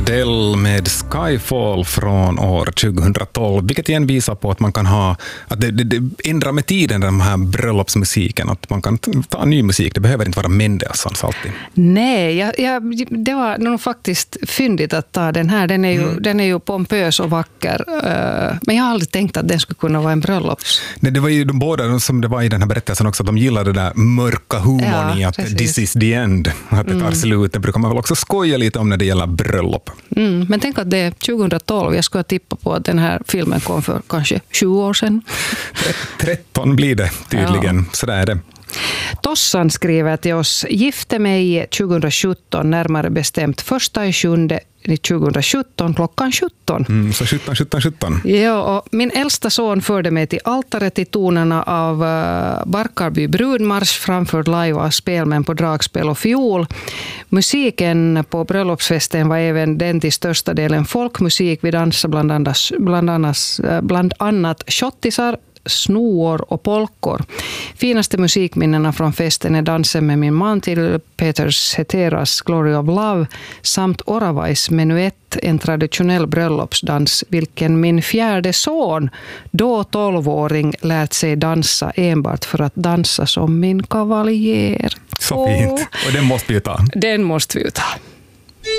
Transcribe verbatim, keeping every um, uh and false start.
Adele med Skyfall från år tjugohundratolv, vilket igen visar på att man kan ha, att det, det, det ändrar med tiden den här bröllopsmusiken, att man kan ta ny musik, det behöver inte vara Mendelssohns alltid. Nej, jag, jag, det var nog faktiskt fyndigt att ta den här, den är ju, mm. den är ju pompös och vacker, men jag har aldrig tänkt att den skulle kunna vara en bröllops. Nej, det var ju de båda som det var i den här berättelsen också, att de gillade den där mörka humorn ja, i att precis. This is the end, att det tar mm. slut, det brukar man väl också skoja lite om när det gäller bröllop. Mm, men tänk att det är tjugohundratolv, jag skulle tippa på att den här filmen kom för kanske tjugo år sedan. tretton blir det tydligen, ja. Så där är det. Tossan skriver till oss: gifte mig tjugohundrasjutton, närmare bestämt första i sjunde tjugohundrasjutton klockan sjutton. Mm, så sjutton, sjutton, sjutton. Ja, och min äldsta son förde mig till altaret i tonerna av uh, Barkarby brudmarsch framförd live av spelmän på dragspel och fiol. Musiken på bröllopsfesten var även den till största delen folkmusik. Vi dansade bland annat, bland annat, bland annat shottisar, snor och polkor. Finaste musikminnena från festen är dansen med min man till Peters Heteras Glory of Love samt Oravais menuett, en traditionell bröllopsdans vilken min fjärde son, då tolvåring, lärt sig dansa enbart för att dansa som min kavaljer. Så fint. Och den måste vi ta. Den måste vi ta.